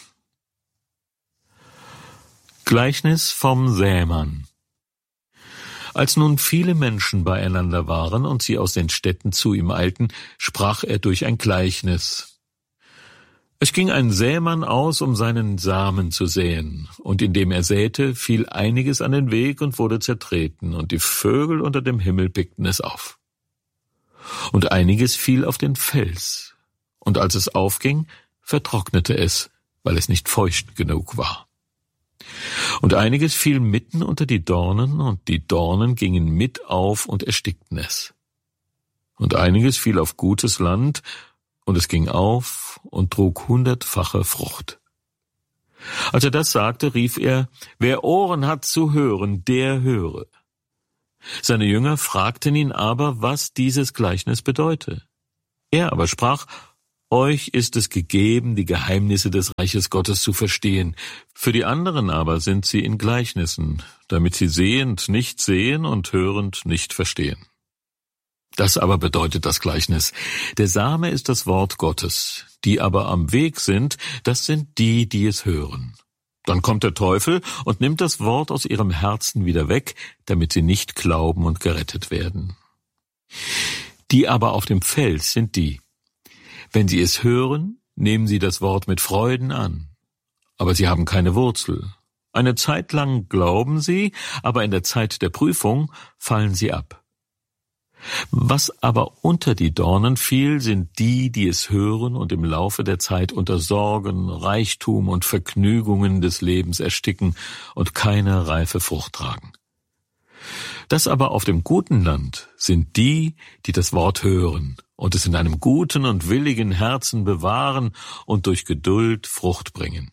Gleichnis vom Sämann. Als nun viele Menschen beieinander waren und sie aus den Städten zu ihm eilten, sprach er durch ein Gleichnis. Es ging ein Sämann aus, um seinen Samen zu säen, und indem er säte, fiel einiges an den Weg und wurde zertreten, und die Vögel unter dem Himmel pickten es auf. Und einiges fiel auf den Fels, und als es aufging, vertrocknete es, weil es nicht feucht genug war. Und einiges fiel mitten unter die Dornen, und die Dornen gingen mit auf und erstickten es. Und einiges fiel auf gutes Land, und es ging auf und trug hundertfache Frucht. Als er das sagte, rief er, wer Ohren hat zu hören, der höre. Seine Jünger fragten ihn aber, was dieses Gleichnis bedeute. Er aber sprach: Euch ist es gegeben, die Geheimnisse des Reiches Gottes zu verstehen. Für die anderen aber sind sie in Gleichnissen, damit sie sehend nicht sehen und hörend nicht verstehen. Das aber bedeutet das Gleichnis: Der Same ist das Wort Gottes, die aber am Weg sind, das sind die, die es hören. Dann kommt der Teufel und nimmt das Wort aus ihrem Herzen wieder weg, damit sie nicht glauben und gerettet werden. Die aber auf dem Feld sind die: Wenn sie es hören, nehmen sie das Wort mit Freuden an. Aber sie haben keine Wurzel. Eine Zeit lang glauben sie, aber in der Zeit der Prüfung fallen sie ab. Was aber unter die Dornen fiel, sind die, die es hören und im Laufe der Zeit unter Sorgen, Reichtum und Vergnügungen des Lebens ersticken und keine reife Frucht tragen. Das aber auf dem guten Land sind die, die das Wort hören und es in einem guten und willigen Herzen bewahren und durch Geduld Frucht bringen.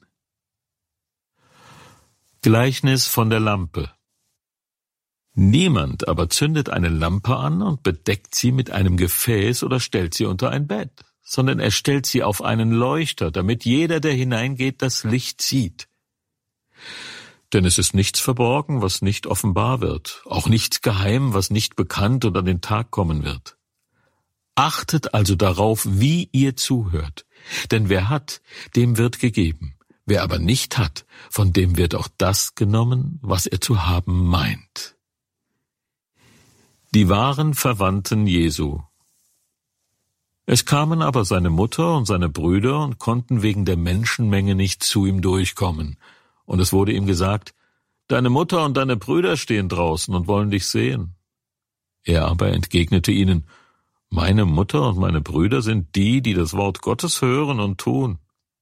Gleichnis von der Lampe. Niemand aber zündet eine Lampe an und bedeckt sie mit einem Gefäß oder stellt sie unter ein Bett, sondern er stellt sie auf einen Leuchter, damit jeder, der hineingeht, das Licht sieht. Denn es ist nichts verborgen, was nicht offenbar wird, auch nichts geheim, was nicht bekannt und an den Tag kommen wird. Achtet also darauf, wie ihr zuhört, denn wer hat, dem wird gegeben, wer aber nicht hat, von dem wird auch das genommen, was er zu haben meint. Die wahren Verwandten Jesu. Es kamen aber seine Mutter und seine Brüder und konnten wegen der Menschenmenge nicht zu ihm durchkommen. Und es wurde ihm gesagt: Deine Mutter und deine Brüder stehen draußen und wollen dich sehen. Er aber entgegnete ihnen: Meine Mutter und meine Brüder sind die, die das Wort Gottes hören und tun.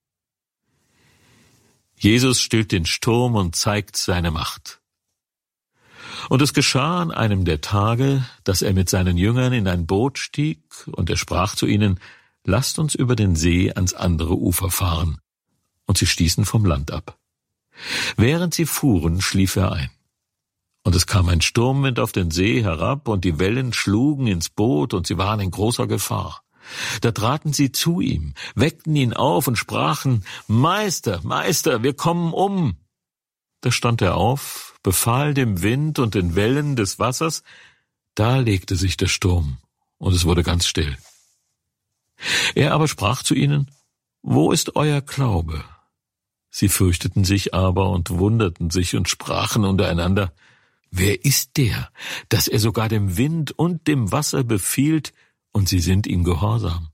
Jesus stillt den Sturm und zeigt seine Macht. Und es geschah an einem der Tage, dass er mit seinen Jüngern in ein Boot stieg, und er sprach zu ihnen: Lasst uns über den See ans andere Ufer fahren. Und sie stießen vom Land ab. Während sie fuhren, schlief er ein. Und es kam ein Sturmwind auf den See herab, und die Wellen schlugen ins Boot, und sie waren in großer Gefahr. Da traten sie zu ihm, weckten ihn auf und sprachen: Meister, Meister, wir kommen um. Da stand er auf, befahl dem Wind und den Wellen des Wassers, da legte sich der Sturm, und es wurde ganz still. Er aber sprach zu ihnen: Wo ist euer Glaube? Sie fürchteten sich aber und wunderten sich und sprachen untereinander: Wer ist der, dass er sogar dem Wind und dem Wasser befiehlt, und sie sind ihm gehorsam?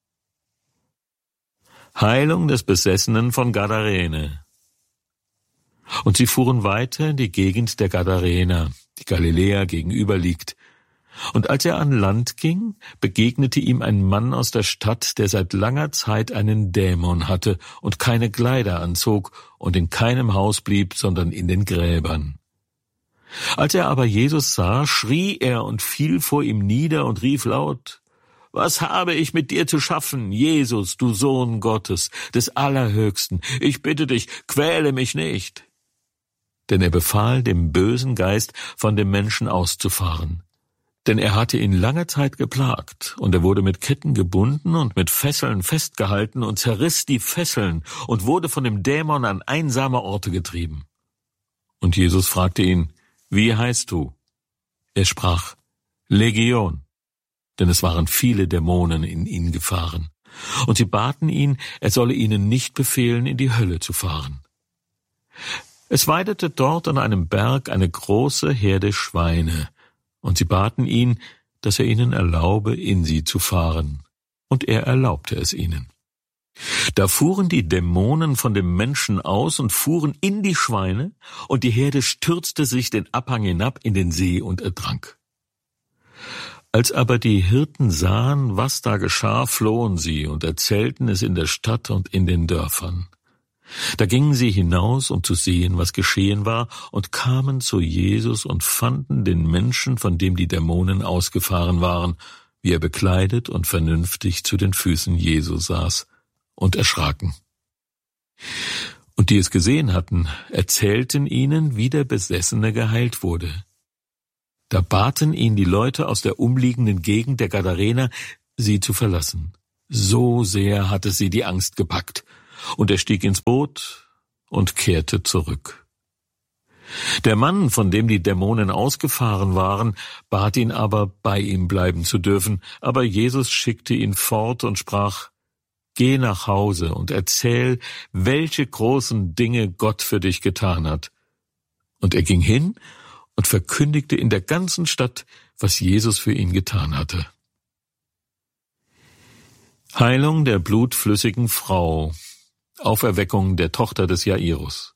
Heilung des Besessenen von Gadarene. Und sie fuhren weiter in die Gegend der Gadarener, die Galiläa gegenüber liegt. Und als er an Land ging, begegnete ihm ein Mann aus der Stadt, der seit langer Zeit einen Dämon hatte und keine Kleider anzog und in keinem Haus blieb, sondern in den Gräbern. Als er aber Jesus sah, schrie er und fiel vor ihm nieder und rief laut: Was habe ich mit dir zu schaffen, Jesus, du Sohn Gottes, des Allerhöchsten? Ich bitte dich, quäle mich nicht. Denn er befahl dem bösen Geist, von dem Menschen auszufahren. Denn er hatte ihn lange Zeit geplagt, und er wurde mit Ketten gebunden und mit Fesseln festgehalten und zerriss die Fesseln und wurde von dem Dämon an einsame Orte getrieben. Und Jesus fragte ihn: Wie heißt du? Er sprach: Legion, denn es waren viele Dämonen in ihn gefahren. Und sie baten ihn, er solle ihnen nicht befehlen, in die Hölle zu fahren. Es weidete dort an einem Berg eine große Herde Schweine, und sie baten ihn, dass er ihnen erlaube, in sie zu fahren. Und er erlaubte es ihnen. Da fuhren die Dämonen von dem Menschen aus und fuhren in die Schweine, und die Herde stürzte sich den Abhang hinab in den See und ertrank. Als aber die Hirten sahen, was da geschah, flohen sie und erzählten es in der Stadt und in den Dörfern. Da gingen sie hinaus, um zu sehen, was geschehen war, und kamen zu Jesus und fanden den Menschen, von dem die Dämonen ausgefahren waren, wie er bekleidet und vernünftig zu den Füßen Jesu saß, und erschraken. Und die es gesehen hatten, erzählten ihnen, wie der Besessene geheilt wurde. Da baten ihn die Leute aus der umliegenden Gegend der Gadarener, sie zu verlassen. So sehr hatte sie die Angst gepackt, und er stieg ins Boot und kehrte zurück. Der Mann, von dem die Dämonen ausgefahren waren, bat ihn aber, bei ihm bleiben zu dürfen, aber Jesus schickte ihn fort und sprach: Geh nach Hause und erzähl, welche großen Dinge Gott für dich getan hat. Und er ging hin und verkündigte in der ganzen Stadt, was Jesus für ihn getan hatte. Heilung der blutflüssigen Frau, Auferweckung der Tochter des Jairus.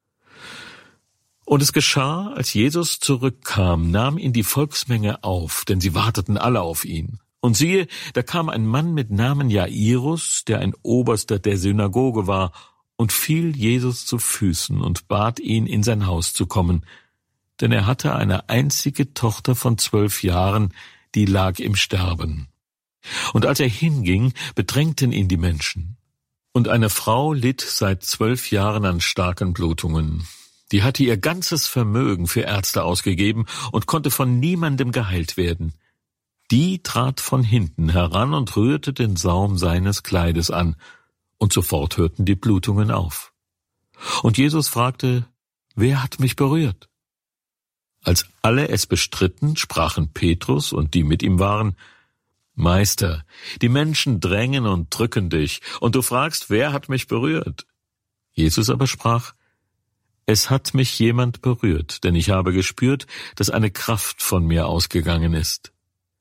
Und es geschah, als Jesus zurückkam, nahm ihn die Volksmenge auf, denn sie warteten alle auf ihn. Und siehe, da kam ein Mann mit Namen Jairus, der ein Oberster der Synagoge war, und fiel Jesus zu Füßen und bat ihn, in sein Haus zu kommen, denn er hatte eine einzige Tochter von zwölf Jahren, die lag im Sterben. Und als er hinging, bedrängten ihn die Menschen. Und eine Frau litt seit zwölf Jahren an starken Blutungen. Die hatte ihr ganzes Vermögen für Ärzte ausgegeben und konnte von niemandem geheilt werden. Die trat von hinten heran und rührte den Saum seines Kleides an, und sofort hörten die Blutungen auf. Und Jesus fragte: Wer hat mich berührt? Als alle es bestritten, sprachen Petrus und die mit ihm waren: Meister, die Menschen drängen und drücken dich, und du fragst, wer hat mich berührt? Jesus aber sprach: Es hat mich jemand berührt, denn ich habe gespürt, dass eine Kraft von mir ausgegangen ist.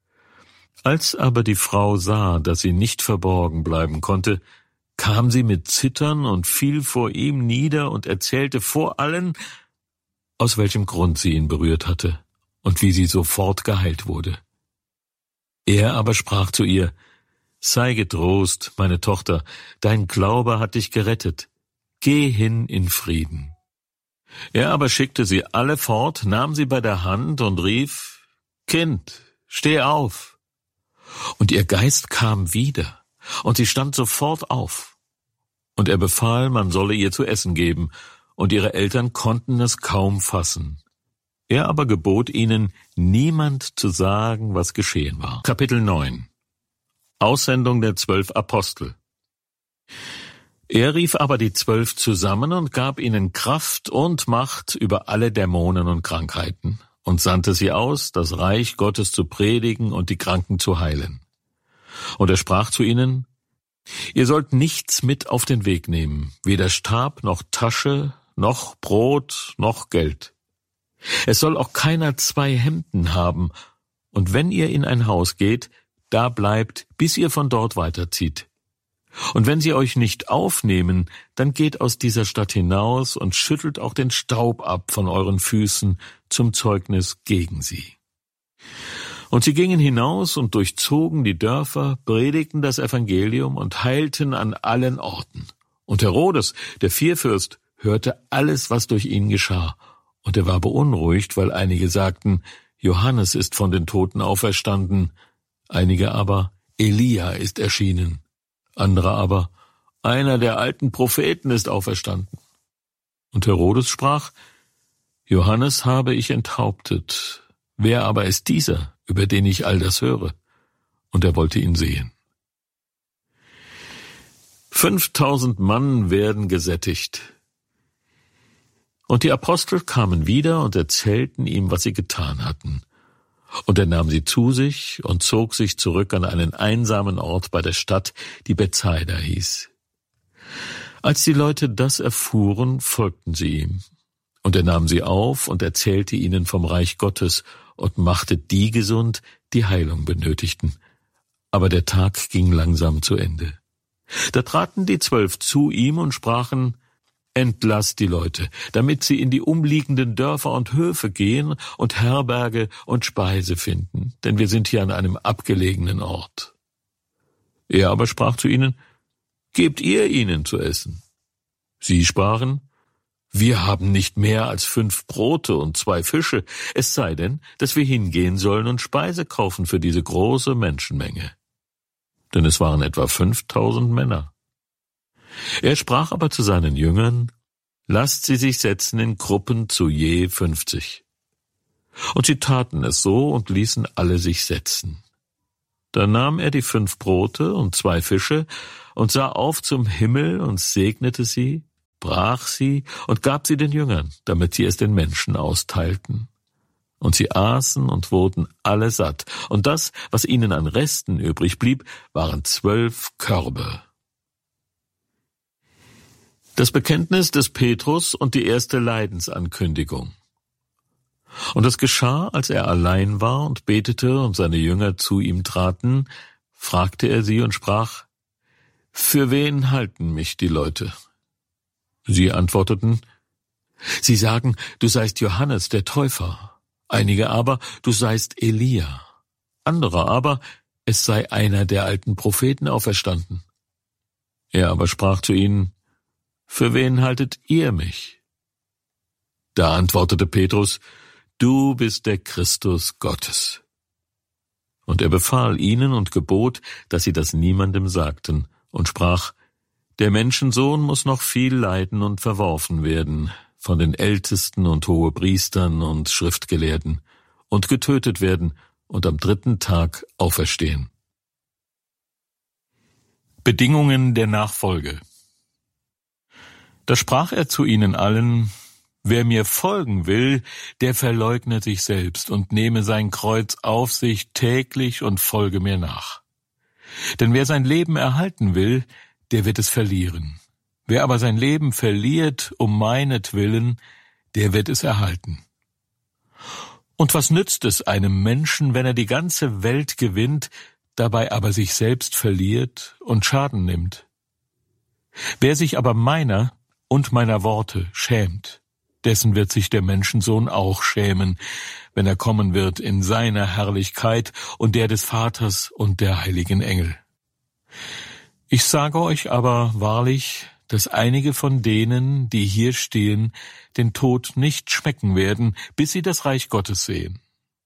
Als aber die Frau sah, dass sie nicht verborgen bleiben konnte, kam sie mit Zittern und fiel vor ihm nieder und erzählte vor allen, aus welchem Grund sie ihn berührt hatte und wie sie sofort geheilt wurde. Er aber sprach zu ihr: Sei getrost, meine Tochter, dein Glaube hat dich gerettet. Geh hin in Frieden. Er aber schickte sie alle fort, nahm sie bei der Hand und rief: Kind, steh auf! Und ihr Geist kam wieder, und sie stand sofort auf. Und er befahl, man solle ihr zu essen geben, und ihre Eltern konnten es kaum fassen. Er aber gebot ihnen, niemand zu sagen, was geschehen war. Kapitel neun. Aussendung der zwölf Apostel. Er rief aber die Zwölf zusammen und gab ihnen Kraft und Macht über alle Dämonen und Krankheiten und sandte sie aus, das Reich Gottes zu predigen und die Kranken zu heilen. Und er sprach zu ihnen: Ihr sollt nichts mit auf den Weg nehmen, weder Stab noch Tasche, noch Brot, noch Geld. Es soll auch keiner zwei Hemden haben, und wenn ihr in ein Haus geht, da bleibt, bis ihr von dort weiterzieht. Und wenn sie euch nicht aufnehmen, dann geht aus dieser Stadt hinaus und schüttelt auch den Staub ab von euren Füßen zum Zeugnis gegen sie. Und sie gingen hinaus und durchzogen die Dörfer, predigten das Evangelium und heilten an allen Orten. Und Herodes, der Vierfürst, hörte alles, was durch ihn geschah, und er war beunruhigt, weil einige sagten, Johannes ist von den Toten auferstanden, einige aber, Elia ist erschienen, andere aber, einer der alten Propheten ist auferstanden. Und Herodes sprach, Johannes habe ich enthauptet, wer aber ist dieser, über den ich all das höre? Und er wollte ihn sehen. Fünftausend Mann werden gesättigt. Und die Apostel kamen wieder und erzählten ihm, was sie getan hatten. Und er nahm sie zu sich und zog sich zurück an einen einsamen Ort bei der Stadt, die Bethsaida hieß. Als die Leute das erfuhren, folgten sie ihm. Und er nahm sie auf und erzählte ihnen vom Reich Gottes und machte die gesund, die Heilung benötigten. Aber der Tag ging langsam zu Ende. Da traten die Zwölf zu ihm und sprachen, Entlasst die Leute, damit sie in die umliegenden Dörfer und Höfe gehen und Herberge und Speise finden, denn wir sind hier an einem abgelegenen Ort. Er aber sprach zu ihnen, Gebt ihr ihnen zu essen. Sie sprachen, Wir haben nicht mehr als fünf Brote und zwei Fische, es sei denn, dass wir hingehen sollen und Speise kaufen für diese große Menschenmenge. Denn es waren etwa fünftausend Männer. Er sprach aber zu seinen Jüngern, Lasst sie sich setzen in Gruppen zu je fünfzig. Und sie taten es so und ließen alle sich setzen. Da nahm er die fünf Brote und zwei Fische und sah auf zum Himmel und segnete sie, brach sie und gab sie den Jüngern, damit sie es den Menschen austeilten. Und sie aßen und wurden alle satt, und das, was ihnen an Resten übrig blieb, waren zwölf Körbe. Das Bekenntnis des Petrus und die erste Leidensankündigung. Und es geschah, als er allein war und betete und seine Jünger zu ihm traten, fragte er sie und sprach: Für wen halten mich die Leute? Sie antworteten: Sie sagen, du seist Johannes der Täufer, einige aber, du seist Elia, andere aber, es sei einer der alten Propheten auferstanden. Er aber sprach zu ihnen: Für wen haltet ihr mich? Da antwortete Petrus: Du bist der Christus Gottes. Und er befahl ihnen und gebot, dass sie das niemandem sagten, und sprach: Der Menschensohn muss noch viel leiden und verworfen werden von den Ältesten und Hohepriestern und Schriftgelehrten und getötet werden und am dritten Tag auferstehen. Bedingungen der Nachfolge. Da sprach er zu ihnen allen: Wer mir folgen will, der verleugne sich selbst und nehme sein Kreuz auf sich täglich und folge mir nach. Denn wer sein Leben erhalten will, der wird es verlieren. Wer aber sein Leben verliert um meinetwillen, der wird es erhalten. Und was nützt es einem Menschen, wenn er die ganze Welt gewinnt, dabei aber sich selbst verliert und Schaden nimmt? Wer sich aber meiner und meiner Worte schämt, dessen wird sich der Menschensohn auch schämen, wenn er kommen wird in seiner Herrlichkeit und der des Vaters und der heiligen Engel. Ich sage euch aber wahrlich, dass einige von denen, die hier stehen, den Tod nicht schmecken werden, bis sie das Reich Gottes sehen.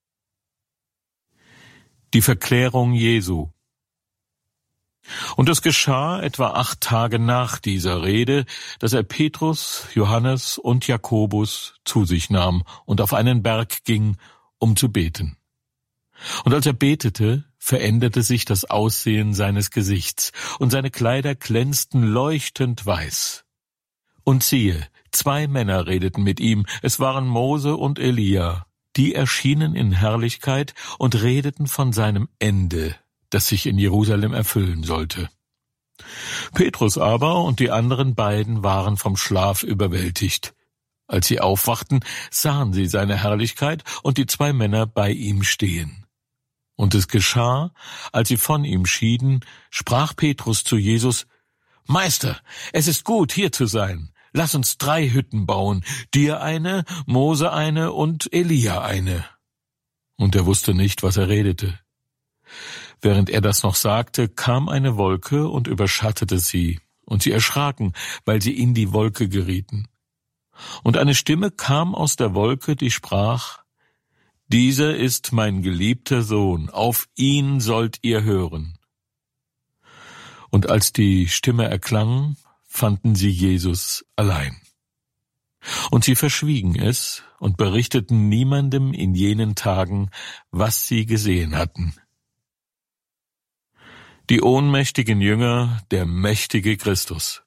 Die Verklärung Jesu. Und es geschah etwa acht Tage nach dieser Rede, dass er Petrus, Johannes und Jakobus zu sich nahm und auf einen Berg ging, um zu beten. Und als er betete, veränderte sich das Aussehen seines Gesichts, und seine Kleider glänzten leuchtend weiß. Und siehe, zwei Männer redeten mit ihm, es waren Mose und Elia, die erschienen in Herrlichkeit und redeten von seinem Ende, das sich in Jerusalem erfüllen sollte. Petrus aber und die anderen beiden waren vom Schlaf überwältigt. Als sie aufwachten, sahen sie seine Herrlichkeit und die zwei Männer bei ihm stehen. Und es geschah, als sie von ihm schieden, sprach Petrus zu Jesus: Meister, es ist gut, hier zu sein. Lass uns drei Hütten bauen, dir eine, Mose eine und Elia eine. Und er wusste nicht, was er redete. Während er das noch sagte, kam eine Wolke und überschattete sie, und sie erschraken, weil sie in die Wolke gerieten. Und eine Stimme kam aus der Wolke, die sprach: Dieser ist mein geliebter Sohn, auf ihn sollt ihr hören. Und als die Stimme erklang, fanden sie Jesus allein. Und sie verschwiegen es und berichteten niemandem in jenen Tagen, was sie gesehen hatten. Die ohnmächtigen Jünger, der mächtige Christus.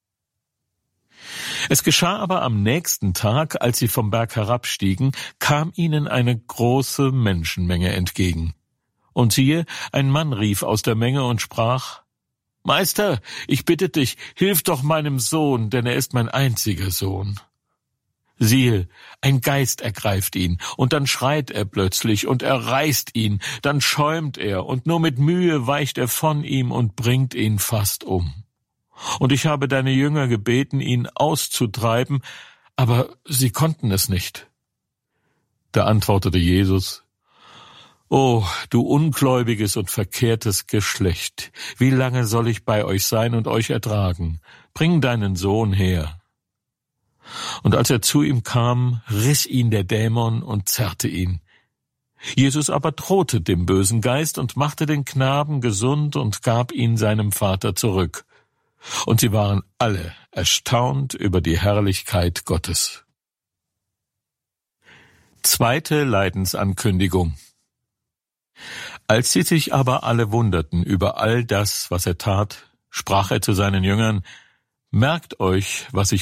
Es geschah aber am nächsten Tag, als sie vom Berg herabstiegen, kam ihnen eine große Menschenmenge entgegen. Und siehe, ein Mann rief aus der Menge und sprach: Meister, ich bitte dich, hilf doch meinem Sohn, denn er ist mein einziger Sohn. Siehe, ein Geist ergreift ihn, und dann schreit er plötzlich, und er reißt ihn, dann schäumt er, und nur mit Mühe weicht er von ihm und bringt ihn fast um. Und ich habe deine Jünger gebeten, ihn auszutreiben, aber sie konnten es nicht. Da antwortete Jesus: O, du ungläubiges und verkehrtes Geschlecht, wie lange soll ich bei euch sein und euch ertragen? Bring deinen Sohn her. Und als er zu ihm kam, riss ihn der Dämon und zerrte ihn. Jesus aber drohte dem bösen Geist und machte den Knaben gesund und gab ihn seinem Vater zurück. Und sie waren alle erstaunt über die Herrlichkeit Gottes. Zweite Leidensankündigung. Als sie sich aber alle wunderten über all das, was er tat, sprach er zu seinen Jüngern: Merkt euch, was ich